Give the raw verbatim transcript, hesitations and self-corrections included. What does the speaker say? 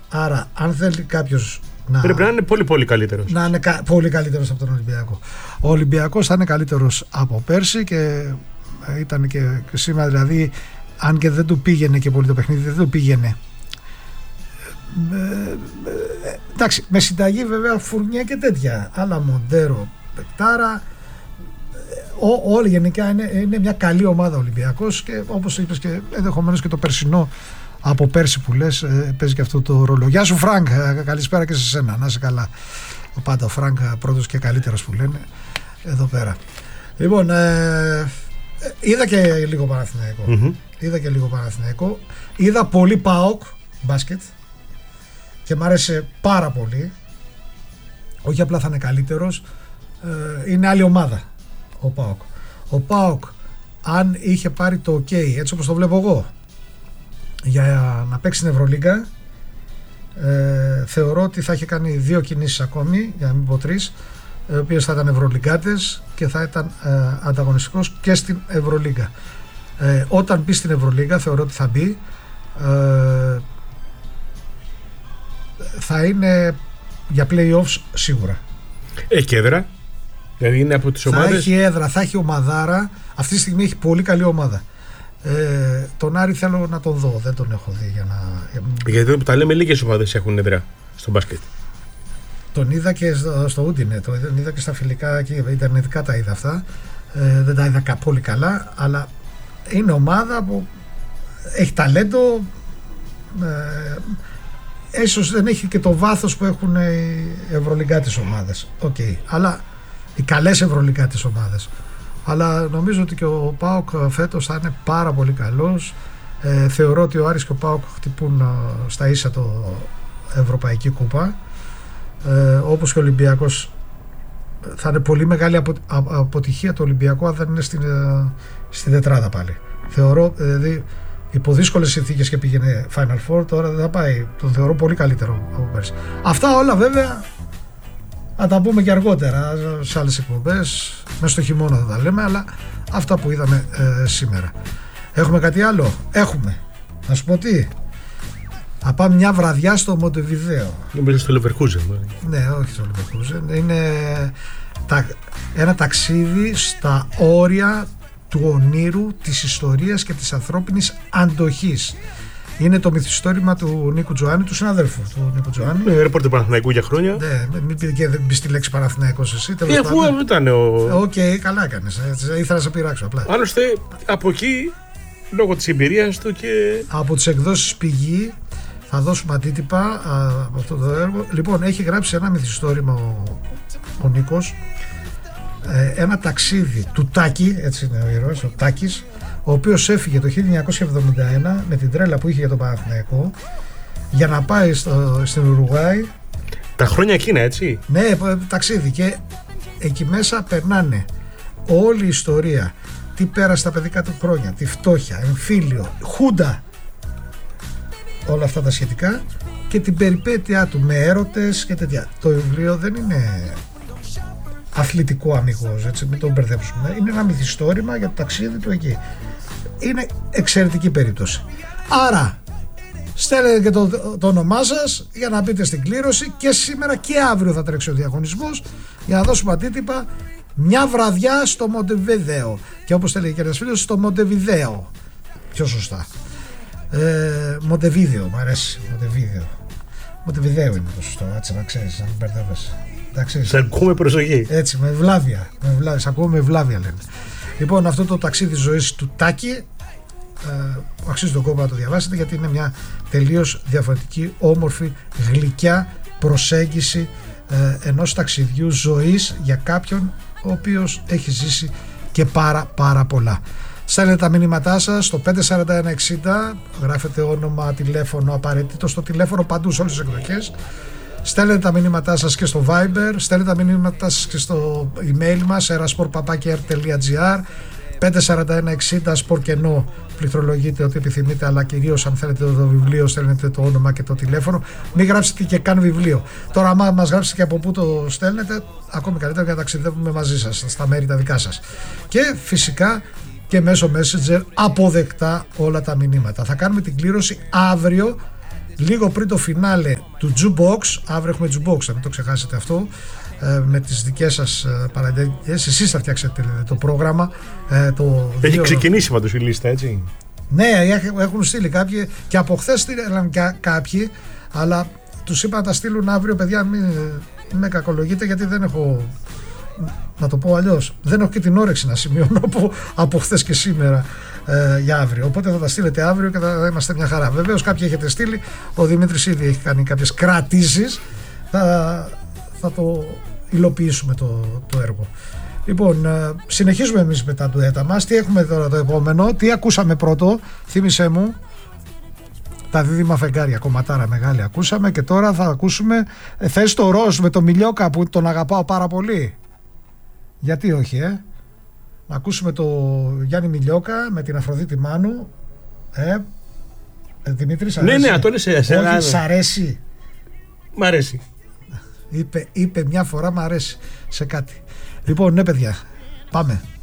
Άρα, αν θέλει κάποιος να. Πρέπει να είναι πολύ πολύ καλύτερος. Να είναι κα, πολύ καλύτερος από τον Ολυμπιακό. Ο Ολυμπιακός θα είναι καλύτερος από πέρσι και ήταν και, και σήμερα, δηλαδή, αν και δεν του πήγαινε και πολύ το παιχνίδι, δεν του πήγαινε. Ε, ε, εντάξει, με συνταγή βέβαια Φουρνιέ και τέτοια. Αλλά Μοντέρο, Πεκτάρα. Όλοι γενικά είναι, είναι μια καλή ομάδα Ολυμπιακός και όπως είπες και ενδεχομένως και το περσινό από πέρσι που λες παίζει και αυτό το ρόλο. Γεια σου Φρανκ, καλησπέρα και σε σένα, να είσαι καλά. Ο πάντα ο Φρανκ πρώτος και καλύτερος που λένε εδώ πέρα. Λοιπόν, ε, είδα και λίγο Παναθηναϊκό. Mm-hmm. Είδα και λίγο Παναθηναϊκό. Είδα πολύ ΠΑΟΚ μπάσκετ και μ' άρεσε πάρα πολύ. Όχι απλά θα είναι καλύτερος, ε, είναι άλλη ομάδα. Ο ΠΑΟΚ. Ο ΠΑΟΚ, αν είχε πάρει το OK, έτσι όπως το βλέπω εγώ, για να παίξει στην Ευρωλίγκα, ε, θεωρώ ότι θα είχε κάνει δύο κινήσεις ακόμη, για να μην πω τρεις, οι οποίες θα ήταν ευρωλιγκάτες και θα ήταν ε, ανταγωνιστικός και στην Ευρωλίγκα. Ε, όταν μπει στην Ευρωλίγκα, θεωρώ ότι θα μπει, ε, θα είναι για play-offs σίγουρα. Έχει έδρα. Δηλαδή είναι από τις θα ομάδες. έχει έδρα, θα έχει ομαδάρα. Αυτή τη στιγμή έχει πολύ καλή ομάδα. Ε, τον Άρη θέλω να τον δω, δεν τον έχω δει για να. Γιατί τα λέμε, λίγες ομάδες έχουν έδρα στο μπάσκετ. Τον είδα και στο, στο Ούντινε, τον είδα και στα φιλικά και ιντερνετικά τα είδα αυτά. Ε, δεν τα είδα πολύ καλά, αλλά είναι ομάδα που έχει ταλέντο. Ε, ίσως δεν έχει και το βάθος που έχουν οι ευρωλιγκάτες ομάδες. Okay. Αλλά οι καλές ευρωλιγκάτες ομάδες. Αλλά νομίζω ότι και ο ΠΑΟΚ φέτος θα είναι πάρα πολύ καλός. Ε, θεωρώ ότι ο Άρης και ο ΠΑΟΚ χτυπούν στα ίσα το Ευρωπαϊκή Κούπα. Ε, όπως και ο Ολυμπιακός, θα είναι πολύ μεγάλη απο, α, αποτυχία το Ολυμπιακό αν δεν είναι στην, στην τετράδα πάλι. Θεωρώ, δηλαδή, υπό δύσκολες συνθήκες και πήγαινε Final Four, τώρα δεν θα πάει. Τον θεωρώ πολύ καλύτερο από πέρσι. Αυτά όλα βέβαια θα τα πούμε και αργότερα σε άλλες εκπομπές, μέσα στο χειμώνα θα τα λέμε, αλλά αυτά που είδαμε ε, σήμερα. Έχουμε κάτι άλλο? Έχουμε. Να σου πω τι. Θα πάμε μια βραδιά στο Μοντεβιδέο. Νομίζω στο Leverkusen. Ναι, όχι στο Leverkusen. Είναι τα, ένα ταξίδι στα όρια του ονείρου, της ιστορίας και της ανθρώπινης αντοχής. Είναι το μυθιστόρημα του Νίκου Τζοάννη, του συναδέλφου του Νίκου Τζοάννη. Ναι, ρεπόρτερ Παναθηναϊκού για χρόνια. Ναι, μην πει και δεν μπει στη λέξη Παναθηναϊκός εσύ. Ε, αφού ήταν ο. Οκ, okay, καλά έκανες. Ήθελα να σε πειράξω απλά. Άλλωστε, από εκεί, λόγω της εμπειρίας του και. Από τις εκδόσεις Πηγή, θα δώσουμε αντίτυπα από αυτό το έργο. Λοιπόν, έχει γράψει ένα μυθιστόρημα ο, ο Νίκος. Ε, ένα ταξίδι του Τάκη, έτσι είναι ο ήρωας, ο Τάκης, ο οποίος έφυγε το χίλια εννιακόσια εβδομήντα ένα με την τρέλα που είχε για τον Παναθηναϊκό για να πάει στο, στην Ουρουγάη. Τα χρόνια εκείνα, έτσι. Ναι, ταξίδι, και εκεί μέσα περνάνε όλη η ιστορία, τι πέρασε τα παιδικά του χρόνια, τη φτώχεια, εμφύλιο, χούντα, όλα αυτά τα σχετικά, και την περιπέτειά του με έρωτες και τέτοια. Το βιβλίο δεν είναι αθλητικό αμυγός, έτσι, μην τον μπερδέψουμε. Είναι ένα μυθιστόρημα για το ταξίδι του εκεί. Είναι εξαιρετική περίπτωση. Άρα στέλνετε και το, το όνομά σας για να μπείτε στην κλήρωση, και σήμερα και αύριο θα τρέξει ο διαγωνισμός για να δώσουμε αντίτυπα μια βραδιά στο Μοντεβιδέο, και όπως έλεγε και ένας φίλος, στο Μοντεβιδέο πιο σωστά. ε, Μοντεβίδεο, μου αρέσει. Μοντεβίδεο Μοντεβιδέο είναι το σωστό, έτσι να ξέρεις, να μην μπερδεύεσαι. Σε ακούμε προσοχή. Έτσι, με βλάβεια. Με βλάβεια. Σε ακούμε με βλάβεια, λένε. Λοιπόν, αυτό το ταξίδι ζωής του Τάκη, ε, αξίζει τον κόπο να το διαβάσετε, γιατί είναι μια τελείως διαφορετική, όμορφη, γλυκιά προσέγγιση ε, ενός ταξιδιού ζωής για κάποιον ο οποίος έχει ζήσει και πάρα πάρα πολλά. Στέλνετε τα μηνύματά σας στο πέντε σαράντα ένα εξήντα, γράφετε όνομα, τηλέφωνο απαραίτητο στο τηλέφωνο παντού σε όλες τις εκδοχές. Στέλνετε τα μηνύματά σας και στο Viber, στέλνετε τα μηνύματά σας και στο email μας erasport παπάκι r τελεία gr. Πέντε σαράντα ένα εξήντα sport κενό, πληκτρολογείτε ό,τι επιθυμείτε, αλλά κυρίως αν θέλετε το βιβλίο στέλνετε το όνομα και το τηλέφωνο. Μην γράψετε και καν βιβλίο. Τώρα άμα μας γράψετε και από πού το στέλνετε, ακόμη καλύτερα, για να ταξιδεύουμε μαζί σας στα μέρη τα δικά σας. Και φυσικά και μέσω Messenger αποδεκτά όλα τα μηνύματα. Θα κάνουμε την κλήρωση αύριο λίγο πριν το φινάλε του Jukebox. Αύριο έχουμε Jukebox, θα μην το ξεχάσετε αυτό, ε, με τις δικές σας ε, παραγγελίες. Εσείς θα φτιάξετε το πρόγραμμα, ε, το Έχει δύο... ξεκινήσει πάντως η λίστα, έτσι. Ναι, έχουν στείλει κάποιοι και από χθες στείλαν κάποιοι, αλλά τους είπα να τα στείλουν αύριο. Παιδιά, μην με κακολογείτε, γιατί δεν έχω, να το πω αλλιώς, δεν έχω και την όρεξη να σημειώνω από, από χθες και σήμερα ε, για αύριο. Οπότε θα τα στείλετε αύριο και θα είμαστε μια χαρά. Βεβαίως κάποιοι έχετε στείλει, ο Δημήτρης ήδη έχει κάνει κάποιες κρατήσεις, θα, θα το υλοποιήσουμε το, το έργο. Λοιπόν, ε, συνεχίζουμε εμείς με τα ντουέτα μας. Τι έχουμε τώρα το επόμενο, τι ακούσαμε πρώτο, θύμισέ μου. Τα δίδυμα φεγγάρια, κομματάρα μεγάλη ακούσαμε, και τώρα θα ακούσουμε, ε, θες το ροζ με το Μιλιόκα που τον αγαπάω πάρα πολύ. Γιατί όχι, ε. Να ακούσουμε το Γιάννη Μιλιόκα με την Αφροδίτη Μάνου. Ε, ε Δημήτρη, σ' αρέσει? Ναι, ναι, το είναι σε εσένα. Όχι, σ' αρέσει. Μ' αρέσει. Είπε, είπε μια φορά μ' αρέσει σε κάτι. Λοιπόν, ναι παιδιά, πάμε.